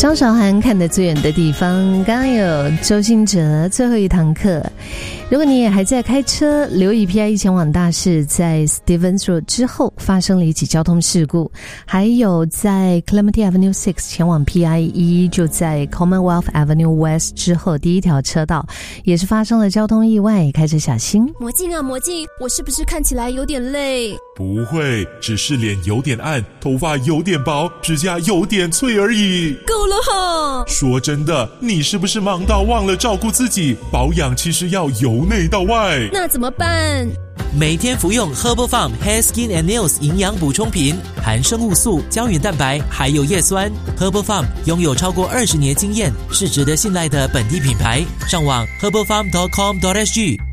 张韶涵看得最远的地方，刚刚有周兴哲最后一堂课。如果你也还在开车，留意 PIE 前往大事在 Stevens Road 之后发生了一起交通事故，还有在 Clementi Avenue 6前往 PIE 就在 Commonwealth Avenue West 之后第一条车道也是发生了交通意外，开车小心。 魔镜啊魔镜，我是不是看起来有点累？ 不会，只是脸有点暗，头发有点薄，指甲有点脆而已。 够了哈！ 说真的，你是不是忙到忘了照顾自己？保养其实要由内到外。 那怎么办？ 每天服用 Herbal Farm Hair Skin and Nails 营养补充品，含生物素、胶原蛋白还有叶酸。Herbal Farm 拥有超过20年经验，是值得信赖的本地品牌。上网 herbalfarm.com.sg